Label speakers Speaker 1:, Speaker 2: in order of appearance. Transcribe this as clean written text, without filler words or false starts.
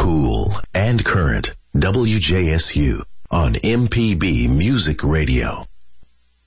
Speaker 1: cool and current. WJSU on MPB Music Radio.